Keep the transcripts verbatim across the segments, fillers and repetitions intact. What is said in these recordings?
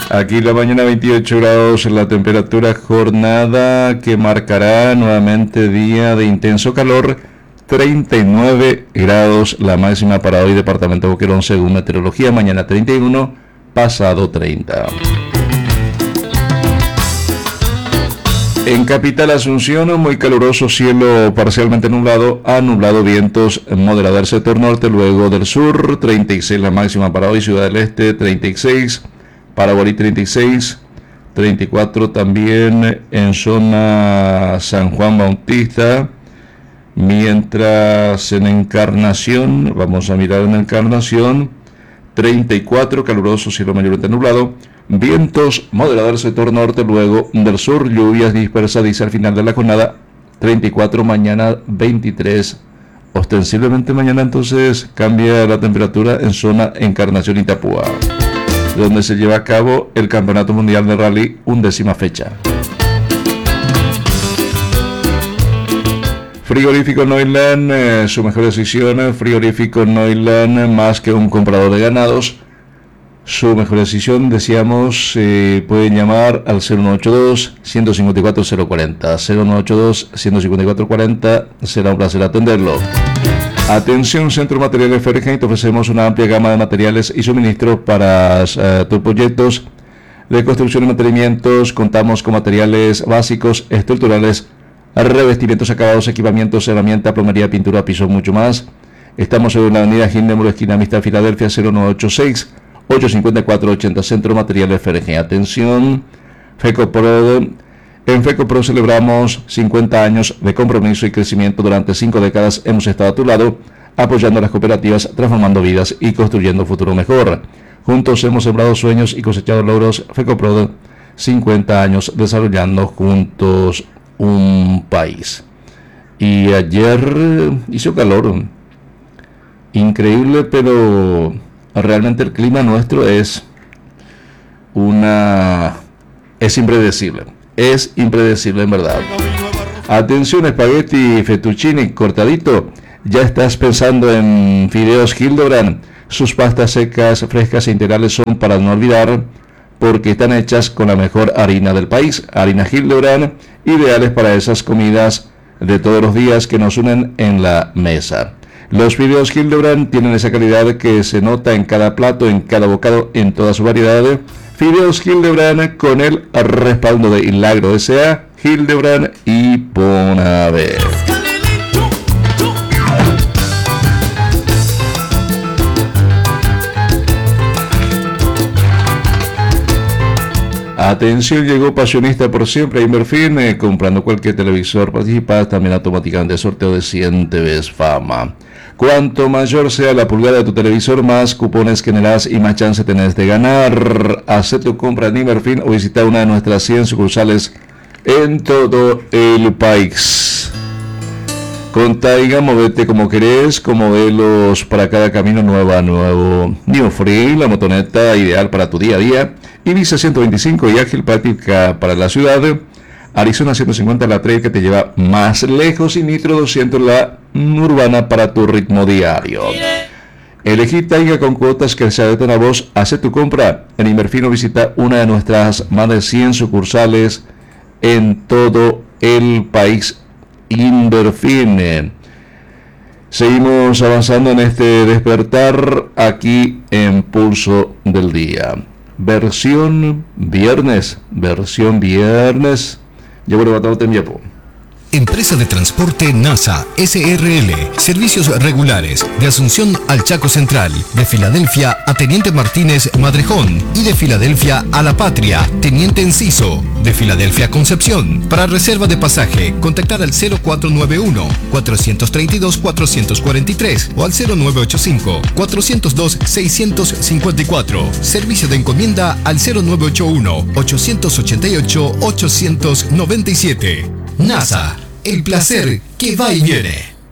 Aquí la mañana veintiocho grados, la temperatura, jornada que marcará nuevamente día de intenso calor, treinta y nueve grados la máxima para hoy, departamento de Boquerón según meteorología, mañana treinta y uno, pasado treinta. En Capital Asunción, muy caluroso, cielo parcialmente nublado, a nublado, vientos moderados del sector norte, luego del sur, treinta y seis la máxima para hoy, Ciudad del Este, treinta y seis, Paraguarí treinta y seis, treinta y cuatro también en zona San Juan Bautista, mientras en Encarnación, vamos a mirar en Encarnación, treinta y cuatro, caluroso, cielo mayormente nublado, vientos moderados del sector norte, luego del sur, lluvias dispersas, dice al final de la jornada, treinta y cuatro, mañana veintitrés, ostensiblemente mañana entonces cambia la temperatura en zona Encarnación y Itapúa, donde se lleva a cabo el Campeonato Mundial de Rally, undécima fecha. Frigorífico Neuland, eh, su mejor decisión, frigorífico Neuland, más que un comprador de ganados, su mejor decisión, decíamos, eh, pueden llamar al cero nueve ocho dos, uno cinco cuatro, cero cuatro cero, cero nueve ocho dos, uno cinco cuatro cuatro cero, será un placer atenderlo. Atención, Centro Materiales Fergen, te ofrecemos una amplia gama de materiales y suministros para uh, tus proyectos de construcción y mantenimientos. Contamos con materiales básicos, estructurales, revestimientos, acabados, equipamientos, herramienta, plomería, pintura, piso, mucho más. Estamos en la avenida Gindemuro, esquina Amistad, Filadelfia, cero nueve ocho seis, ocho cinco cuatro, ocho cero, Centro Materiales Fergen. Atención, FECOPRO. En FECOPRO celebramos cincuenta años de compromiso y crecimiento. Durante cinco décadas hemos estado a tu lado, apoyando a las cooperativas, transformando vidas y construyendo un futuro mejor. Juntos hemos sembrado sueños y cosechado logros. FECOPRO, cincuenta años desarrollando juntos un país. Y ayer hizo calor, increíble, pero realmente el clima nuestro es una... es impredecible. Es impredecible en verdad. Atención, espagueti fettuccine cortadito. Ya estás pensando en fideos Hildebrand. Sus pastas secas, frescas e integrales son para no olvidar, porque están hechas con la mejor harina del país. Harina Hildebrand, ideales para esas comidas de todos los días que nos unen en la mesa. Los fideos Hildebrand tienen esa calidad que se nota en cada plato, en cada bocado, en toda su variedad. Fideos Hildebrand con el respaldo de Hilagro S A, Hildebrand y Bonaver. Atención, llegó Pasionista por siempre a Inverfin, eh, comprando cualquier televisor participas también automáticamente en sorteo de cien T Vs Fama. Cuanto mayor sea la pulgada de tu televisor, más cupones generas y más chance tenés de ganar. Haz tu compra en Inverfin o visita una de nuestras cien sucursales en todo el país. Con Taiga, movete como querés, con modelos para cada camino, nueva, nuevo. New Free, la motoneta ideal para tu día a día. Ibiza ciento veinticinco y ágil, práctica para la ciudad. Arizona ciento cincuenta, la trail que te lleva más lejos, y Nitro doscientos, la urbana para tu ritmo diario. Elegí Taiga con cuotas que se adaptan a vos. Hace tu compra en Inverfin o visita una de nuestras más de cien sucursales en todo el país. Inverfin. Seguimos avanzando en este despertar aquí en Pulso del Día. Versión viernes, versión viernes. Yo voy a levantar el tiempo. Empresa de Transporte NASA S R L. Servicios regulares de Asunción al Chaco Central, de Filadelfia a Teniente Martínez Madrejón y de Filadelfia a La Patria, Teniente Enciso, de Filadelfia a Concepción. Para reserva de pasaje, contactar al cero cuatro nueve uno, cuatro tres dos, cuatro cuatro tres o al cero nueve ocho cinco, cuatro cero dos, seis cinco cuatro. Servicio de encomienda al cero nueve ocho uno, ocho ocho ocho, ocho nueve siete. NASA, el placer que va y viene.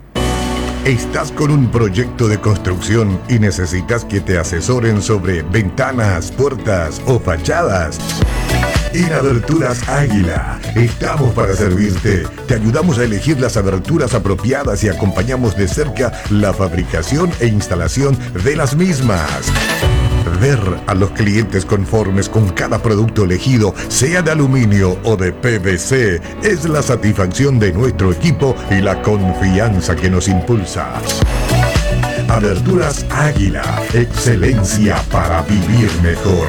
¿Estás con un proyecto de construcción y necesitas que te asesoren sobre ventanas, puertas o fachadas? En Aberturas Águila estamos para servirte. Te ayudamos a elegir las aberturas apropiadas y acompañamos de cerca la fabricación e instalación de las mismas. Ver a los clientes conformes con cada producto elegido, sea de aluminio o de P V C, es la satisfacción de nuestro equipo y la confianza que nos impulsa. Aberturas Águila, excelencia para vivir mejor.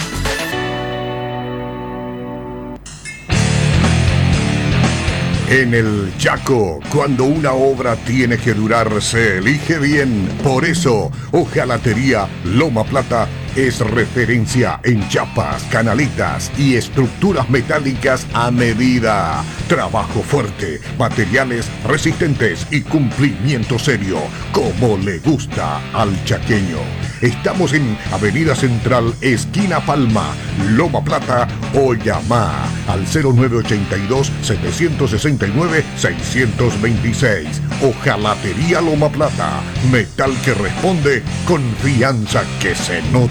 En el Chaco, cuando una obra tiene que durar, se elige bien. Por eso, Hojalatería Loma Plata es referencia en chapas, canaletas y estructuras metálicas a medida. Trabajo fuerte, materiales resistentes y cumplimiento serio, como le gusta al chaqueño. Estamos en Avenida Central, esquina Palma, Loma Plata, o llama al cero nueve ochenta y dos, setecientos sesenta y nueve, seiscientos veintiséis. Hojalatería Loma Plata, metal que responde, confianza que se nota.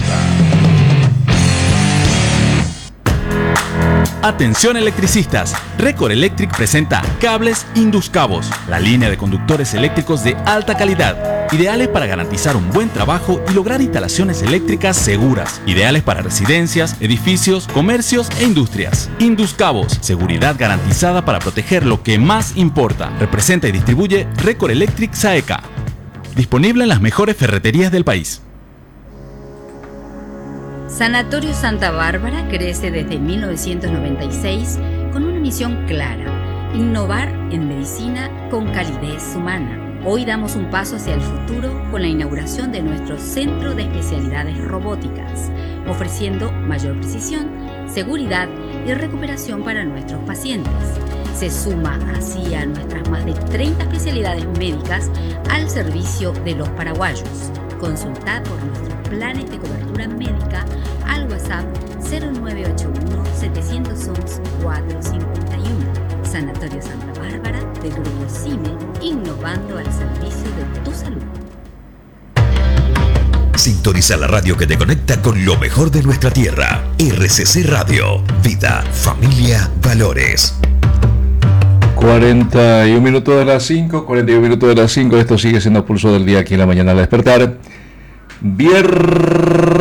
Atención electricistas, Record Electric presenta Cables Induscabos, la línea de conductores eléctricos de alta calidad, ideales para garantizar un buen trabajo y lograr instalaciones eléctricas seguras, ideales para residencias, edificios, comercios e industrias. Induscabos, seguridad garantizada para proteger lo que más importa. Representa y distribuye Record Electric Saeca. Disponible en las mejores ferreterías del país. Sanatorio Santa Bárbara crece desde mil novecientos noventa y seis con una misión clara: innovar en medicina con calidez humana. Hoy damos un paso hacia el futuro con la inauguración de nuestro Centro de Especialidades Robóticas, ofreciendo mayor precisión, seguridad y recuperación para nuestros pacientes. Se suma así a nuestras más de treinta especialidades médicas al servicio de los paraguayos. Consultad por nuestros planes de cobertura médica al WhatsApp cero nueve ocho uno, siete uno uno, cuatro cinco uno. Sanatorio Santa Bárbara del Grupo CIME, innovando al servicio de tu salud. Sintoniza la radio que te conecta con lo mejor de nuestra tierra. R C C Radio. Vida, familia, valores. cuarenta y un minutos de las cinco, cuarenta y un minutos de las cinco. Esto sigue siendo Pulso del Día aquí en la mañana al despertar. Viernes.